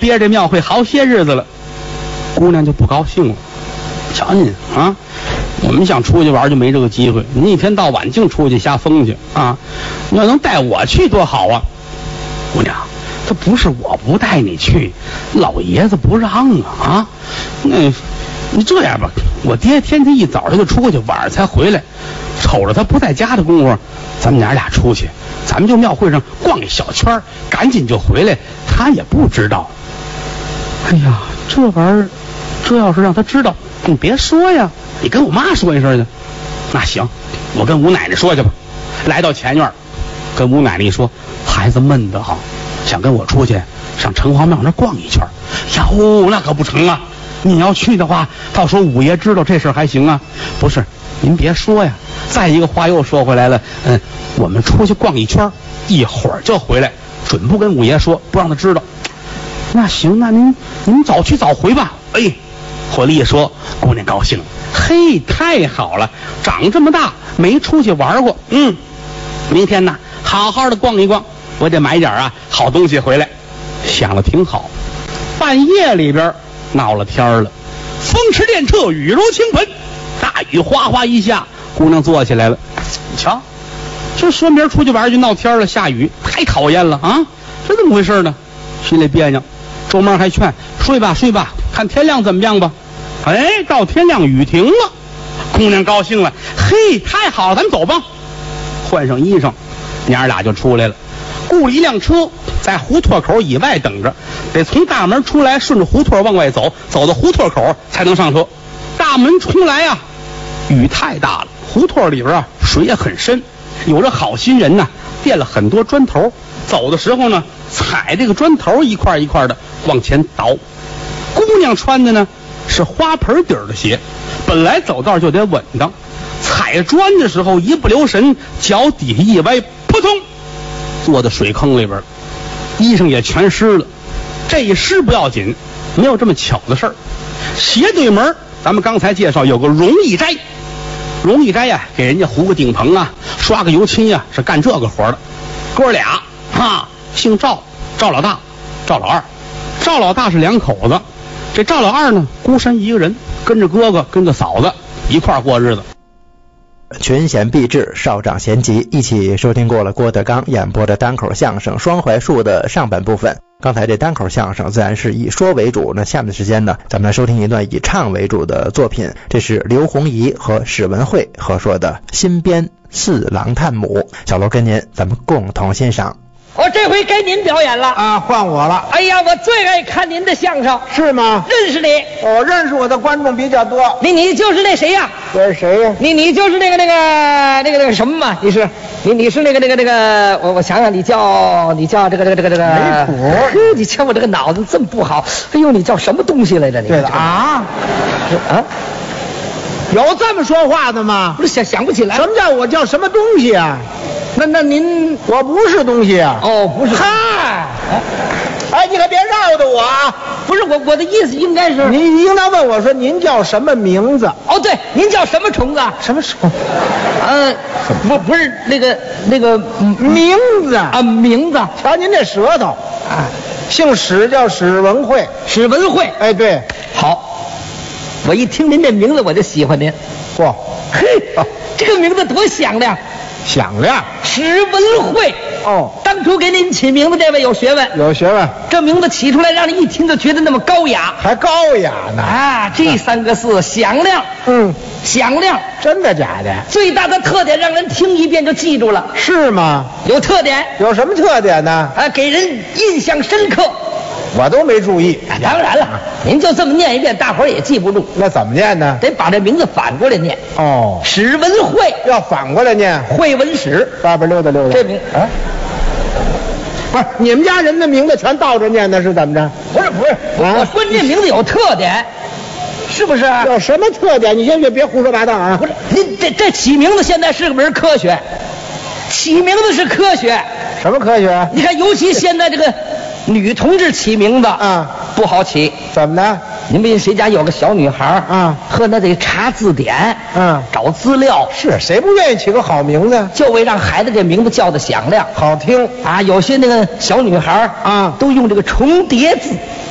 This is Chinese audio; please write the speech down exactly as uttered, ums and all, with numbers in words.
憋着庙会好些日子了。姑娘就不高兴了，瞧您啊，我们想出去玩就没这个机会，您一天到晚净出去瞎疯去啊！你要能带我去多好啊！姑娘，这不是我不带你去，老爷子不让啊啊！那你这样吧，我爹天天一早上就出去，晚上才回来，瞅着他不在家的功夫，咱们娘俩出去，咱们就庙会上逛一小圈，赶紧就回来，他也不知道。哎呀，这玩意儿，这要是让他知道，你别说呀，你跟我妈说一声去。那行，我跟吴奶奶说去吧。来到前院，跟吴奶奶一说，孩子闷得慌，想跟我出去上城隍庙那逛一圈。哟，那可不成啊！你要去的话，到时候五爷知道这事还行啊。不是，您别说呀。再一个话又说回来了，嗯，我们出去逛一圈，一会儿就回来，准不跟五爷说，不让他知道。那行，那您您早去早回吧。哎，回来一说，姑娘高兴了，嘿，太好了，长这么大没出去玩过，嗯，明天呢好好的逛一逛，我得买点啊好东西回来。想了挺好。半夜里边闹了天了，风驰电掣，雨如倾盆，大雨哗哗一下，姑娘坐起来了。你瞧，这说明儿出去玩就闹天了，下雨，太讨厌了啊！这怎么回事呢？心里别扭。周妈还劝睡吧睡吧，看天亮怎么样吧。哎，到天亮雨停了，姑娘高兴了，嘿，太好了，咱们走吧。换上衣裳，娘俩就出来了。雇了一辆车，在胡同口以外等着，得从大门出来，顺着胡同往外走，走到胡同口才能上车。大门出来啊，雨太大了，胡同里边啊水也很深，有着好心人呐、啊，垫了很多砖头，走的时候呢，踩这个砖头一块一块的往前倒。姑娘穿的呢是花盆底儿的鞋，本来走道就得稳当，踩砖的时候一不留神，脚底下一歪，扑通坐在水坑里边，衣裳也全湿了。这一湿不要紧，没有这么巧的事儿。斜对门咱们刚才介绍有个荣义斋，荣义斋呀、啊、给人家糊个顶棚啊，刷个油漆呀、啊，是干这个活的。哥俩啊，姓赵，赵老大，赵老二。赵老大是两口子，这赵老二呢孤身一个人，跟着哥哥跟着嫂子一块儿过日子。 群贤毕至，少长咸集，一起收听过了郭德纲演播的单口相声《双槐树》的上半部分。刚才这单口相声自然是以说为主，那下面的时间呢，咱们来收听一段以唱为主的作品，这是刘洪怡和史文慧合说的《新编四郎探母》。小罗跟您咱们共同欣赏。 我这回该您表演了啊，换我了。 哎呀，我最爱看您的相声。 是吗？ 认识你。 哦，认识我的观众比较多。 你你就是那谁呀、啊？ 我是谁呀？ 你你就是那个那个那个那个什么嘛？你是你你是那个那个那个我我想想，你叫你叫这个这个这个这个没谱。 呵，你瞧我这个脑子这么不好。哎呦，你叫什么东西来着？你对了啊啊。 有这么说话的吗？ 不是想想不起来。 什么叫我叫什么东西啊？那那您我不是东西啊？ 哦，不是。 嗨，哎，你可别绕着我啊！ 不是我我的意思应该是， 您应当问我说您叫什么名字？ 哦，对，您叫什么虫子？ 什么虫？ 呃，不不是那个那个名字啊，名字。 瞧您这舌头啊，姓史叫史文慧， 史文慧。 哎，对， 好，我一听您这名字我就喜欢您。 嚯， 嘿，这个名字多响亮。 响亮， 史文慧。 哦， 当初给您起名字这位有学问， 有学问。 这名字起出来让人一听就觉得那么高雅， 还高雅呢啊！这三个字响亮， 嗯， 响亮， 真的假的？ 最大的特点让人听一遍就记住了。 是吗？ 有特点。 有什么特点呢？ 啊，给人印象深刻。 我都没注意。 啊、当然了，您就这么念一遍，大伙儿也记不住。 那怎么念呢？ 得把这名字反过来念。 哦， 史文慧要反过来念， 慧文史。 八八六的六的。 这名啊， 不是你们家人的名字全倒着念的，是怎么着？ 不是不是，啊、我说这名字有特点，是不是？ 有什么特点？你先别别胡说八道啊！ 不是，您这这起名字现在是个门科学，起名字是科学。 什么科学？ 你看，尤其现在这个女同志起名字啊不好起。 怎么呢？ 您不信谁家有个小女孩啊， 呵，那得查字典， 嗯， 找资料。 是谁不愿意起个好名字？ 就为让孩子这名字叫得响亮、 好听啊！有些那个小女孩啊， 都用这个重叠字。